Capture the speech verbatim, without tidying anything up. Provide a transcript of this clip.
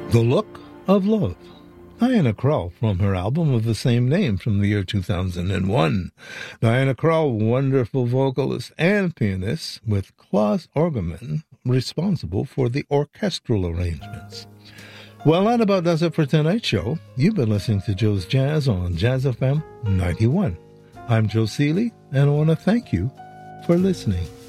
The Look of Love. Diana Krall from her album of the same name from the year two thousand one. Diana Krall, wonderful vocalist and pianist, with Klaus Orgeman responsible for the orchestral arrangements. Well, that about does it for tonight's show. You've been listening to Joe's Jazz on Jazz F M ninety-one. I'm Joe Seeley, and I want to thank you for listening.